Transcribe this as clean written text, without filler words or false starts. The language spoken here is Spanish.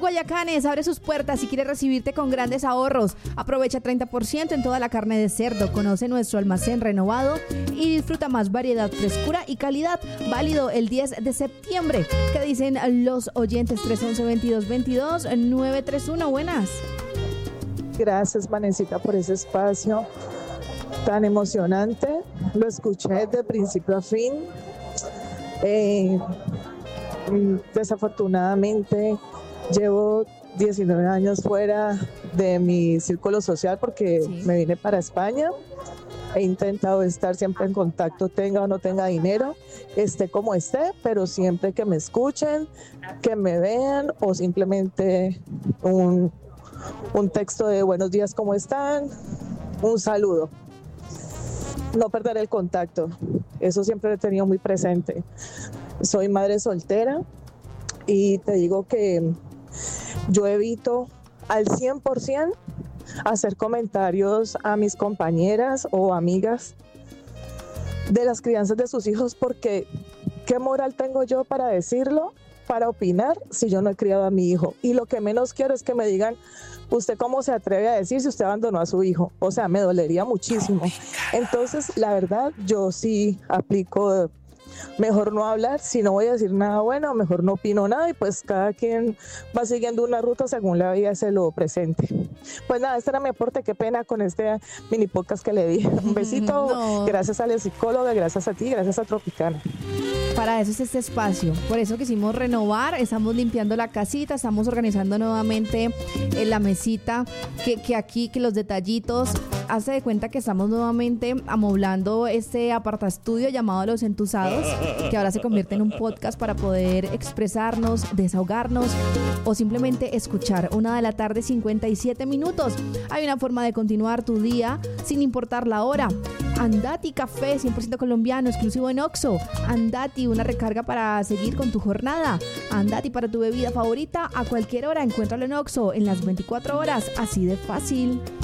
Guayacanes abre sus puertas y quiere recibirte con grandes ahorros. Aprovecha 30% en toda la carne de cerdo. Conoce nuestro almacén renovado y disfruta más variedad, frescura y calidad. Válido el 10 de septiembre. ¿Qué dicen los oyentes? 311-2222-931. Buenas. Gracias, Vanesita, por ese espacio tan emocionante. Lo escuché de principio a fin. Desafortunadamente llevo 19 años fuera de mi círculo social porque me vine para España. He intentado estar siempre en contacto, tenga o no tenga dinero, esté como esté, pero siempre que me escuchen, que me vean o simplemente un texto de buenos días, ¿cómo están? Un saludo. No perder el contacto, eso siempre lo he tenido muy presente. Soy madre soltera y te digo que yo evito al 100% hacer comentarios a mis compañeras o amigas de las crianzas de sus hijos, porque ¿qué moral tengo yo para decirlo, para opinar, si yo no he criado a mi hijo? Y lo que menos quiero es que me digan, ¿usted cómo se atreve a decir si usted abandonó a su hijo? O sea, me dolería muchísimo. Entonces, la verdad, yo sí aplico mejor no hablar. Si no voy a decir nada bueno, mejor no opino nada, y pues cada quien va siguiendo una ruta según la vida se lo presente. Pues nada, este era mi aporte. Qué pena con este mini podcast que le di. Un besito. No. Gracias a la psicóloga, gracias a ti, gracias a Tropicana. Para eso es este espacio, por eso quisimos renovar, estamos limpiando la casita, estamos organizando nuevamente la mesita, que aquí, que los detallitos, hace de cuenta que estamos nuevamente amoblando este apartaestudio llamado Los Entusados, que ahora se convierte en un podcast para poder expresarnos, desahogarnos o simplemente escuchar. 1:00 p.m, 57 minutos. Hay una forma de continuar tu día sin importar la hora. Andati Café 100% colombiano, exclusivo en Oxxo. Andati, una recarga para seguir con tu jornada. Andati para tu bebida favorita a cualquier hora. Encuéntralo en Oxxo en las 24 horas, así de fácil.